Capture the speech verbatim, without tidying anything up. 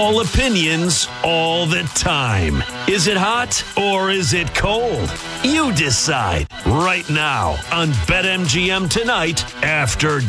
all opinions, all the time. Is it hot or is it cold? You decide right now on BetMGM Tonight After